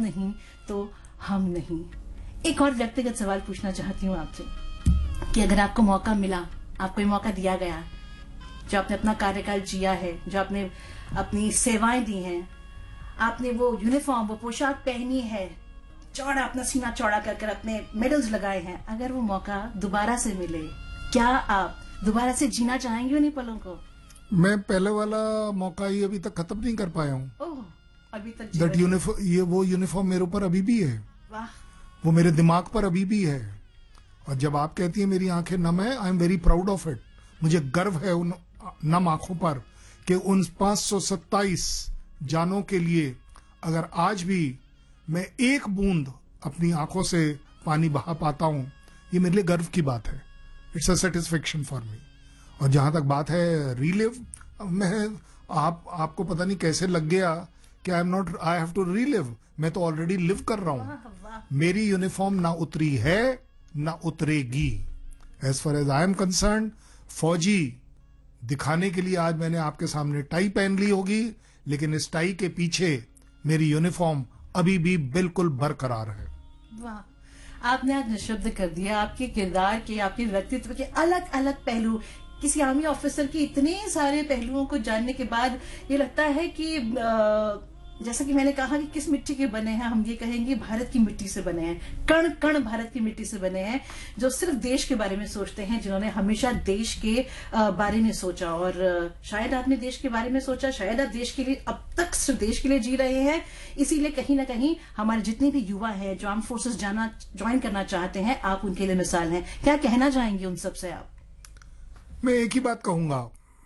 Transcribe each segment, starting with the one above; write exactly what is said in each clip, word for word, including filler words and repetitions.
नहीं तो हम नहीं। एक और व्यक्तिगत सवाल पूछना चाहती हूँ आपसे कि अगर आपको मौका मिला, आपको ये मौका दिया गया, जो आपने अपना कार्यकाल जिया है, जो आपने अपनी सेवाएं दी हैं, आपने वो यूनिफॉर्म, वो पोशाक पहनी है, चौड़ा अपना सीना चौड़ा कर कर अपने मेडल्स लगाए हैं, अगर वो मौका दोबारा से मिले, क्या आप दोबारा से जीना चाहेंगे उन्हीं पलों को? मैं पहले वाला मौका ही अभी तक खत्म नहीं कर पाया हूँ। ओह, अभी तक दैट यूनिफॉर्म, ये वो यूनिफॉर्म मेरे ऊपर अभी भी है। वाह, वो मेरे दिमाग पर अभी भी है। और जब आप कहती हैं मेरी आंखें नम है, I am very proud of it. मुझे गर्व है उन नम आंखों पर कि उन पांच सौ सत्ताईस जानों के लिए अगर आज भी मैं एक बूंद अपनी आंखों से पानी बहा पाता हूं, ये मेरे लिए गर्व की बात है। It's a satisfaction for me. और जहां तक बात है रीलिव, मैं आप आपको पता नहीं कैसे लग गया कि I am not, I have to relive. मैं तो ऑलरेडी लिव कर रहा हूं। मेरी यूनिफॉर्म ना उतरी है ना उतरेगी। As far as I am concern, फौजी दिखाने के लिए आज मैंने आपके सामने टाई पहन ली होगी, लेकिन इस टाई के पीछे मेरी यूनिफॉर्म अभी भी बिल्कुल बरकरार है। वाह, आपने आज निशब्द कर दिया। आपके किरदार के, आपके व्यक्तित्व के अलग अलग पहलू, किसी आर्मी ऑफिसर के इतने सारे पहलुओं को जानने के बाद ये लगता है कि आ, जैसा कि मैंने कहा कि किस मिट्टी के बने हैं, हम ये कहेंगे भारत की मिट्टी से बने हैं। कण कण भारत की मिट्टी से बने हैं, जो सिर्फ देश के बारे में सोचते हैं, जिन्होंने हमेशा देश के बारे में सोचा। और शायद आपने देश के बारे में सोचा, शायद आप देश के लिए अब तक सिर्फ देश के लिए जी रहे हैं। इसीलिए कहीं ना कहीं हमारे जितने भी युवा हैं जो आर्म फोर्सेस जाना ज्वाइन करना चाहते हैं, आप उनके लिए मिसाल हैं। क्या कहना चाहेंगे उन सबसे आप? मैं एक ही बात कहूंगा,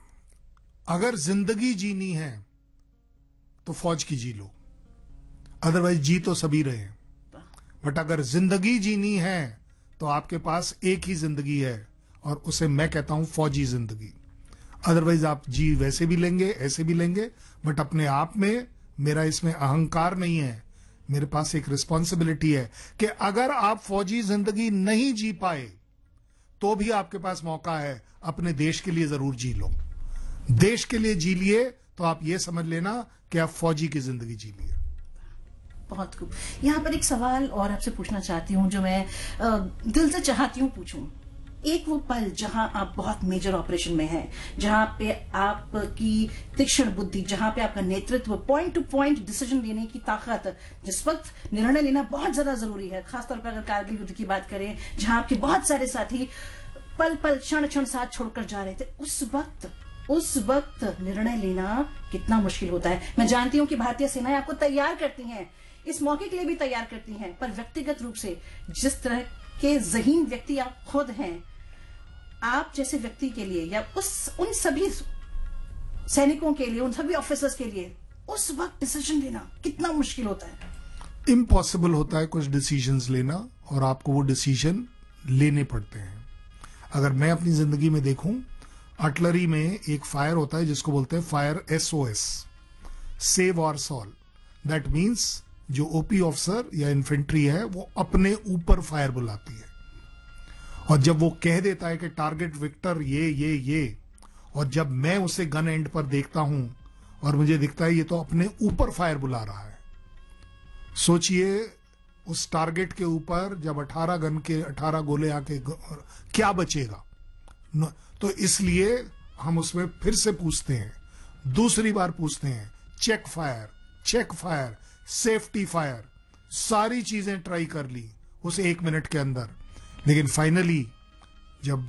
अगर जिंदगी जीनी है तो फौज की जी लो, अदरवाइज जी तो सभी रहे। बट अगर जिंदगी जीनी है तो आपके पास एक ही जिंदगी है, और उसे मैं कहता हूं फौजी जिंदगी। अदरवाइज आप जी वैसे भी लेंगे, ऐसे भी लेंगे, बट अपने आप में मेरा इसमें अहंकार नहीं है। मेरे पास एक रिस्पॉन्सिबिलिटी है कि अगर आप फौजी जिंदगी नहीं जी पाए तो भी आपके पास मौका है, अपने देश के लिए जरूर जी लो। देश के लिए जी लिए तो आप ये समझ लेना कि आप फौजी की जिंदगी जी लिए। बहुत खूब। यहाँ पर एक सवाल और आपसे पूछना चाहती हूँ, जो मैं आ, दिल से चाहती हूँ पूछूं। एक वो पल जहां आप बहुत मेजर ऑपरेशन में हैं, जहां पे आपकी तीक्ष्ण बुद्धि, जहां पे आपका नेतृत्व, पॉइंट टू पॉइंट डिसीजन लेने की ताकत, जिस वक्त निर्णय लेना बहुत ज्यादा जरूरी है, खासतौर पर अगर कारगिल युद्ध की बात करें, जहां आपके बहुत सारे साथी पल पल क्षण क्षण साथ छोड़कर जा रहे थे, उस वक्त उस वक्त निर्णय लेना कितना मुश्किल होता है। मैं जानती हूं कि भारतीय सेनाएं आपको तैयार करती हैं, इस मौके के लिए भी तैयार करती हैं, पर व्यक्तिगत रूप से जिस तरह के ज़हीन व्यक्ति आप खुद हैं, आप जैसे व्यक्ति के लिए या उस उन सभी सैनिकों के लिए, उन सभी ऑफिसर्स के लिए उस वक्त डिसीजन लेना कितना मुश्किल होता है? इम्पॉसिबल होता है कुछ डिसीजंस लेना, और आपको वो डिसीजन लेने पड़ते हैं। अगर मैं अपनी जिंदगी में देखूं, आर्टिलरी में एक फायर होता है जिसको बोलते हैं फायर एसओएस, सेव और सॉल। दैट मीन्स जो ओपी ऑफिसर या इन्फेंट्री है वो अपने ऊपर फायर बुलाती है, और जब वो कह देता है कि टारगेट विक्टर ये ये ये, और जब मैं उसे गन एंड पर देखता हूं और मुझे दिखता है ये तो अपने ऊपर फायर बुला रहा है, सोचिए उस टारगेट के ऊपर जब अठारह गन के अठारह गोले आके क्या बचेगा। तो इसलिए हम उसमें फिर से पूछते हैं, दूसरी बार पूछते हैं, check fire, check fire, safety fire, सारी चीजें ट्राई कर ली उस एक मिनट के अंदर। लेकिन फाइनली जब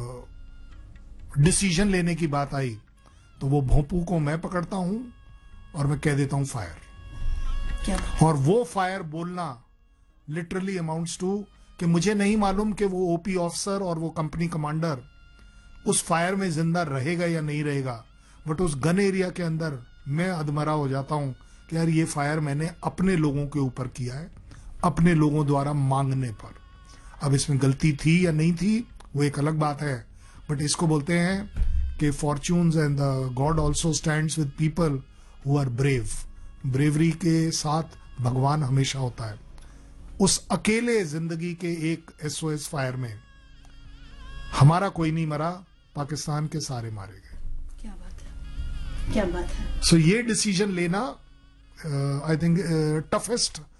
डिसीजन लेने की बात आई तो वो भोंपू को मैं पकड़ता हूं और मैं कह देता हूं फायर। क्या? और वो फायर बोलना लिटरली अमाउंट्स टू कि मुझे नहीं मालूम कि वो ओपी ऑफिसर और वो कंपनी कमांडर उस फायर में जिंदा रहेगा या नहीं रहेगा, बट उस गन एरिया के अंदर मैं अधमरा हो जाता हूं कि यार ये फायर मैंने अपने लोगों के ऊपर किया है, अपने लोगों द्वारा मांगने पर। अब इसमें गलती थी या नहीं थी वो एक अलग बात है, बट इसको बोलते हैं कि fortunes and the God also stands with people who are brave. Bravery के साथ भगवान हमेशा होता है। उस अकेले जिंदगी के एक एसओएस फायर में हमारा कोई नहीं मरा, पाकिस्तान के सारे मारे गए। क्या बात है, क्या बात है। सो so, ये डिसीजन लेना आई थिंक टफेस्ट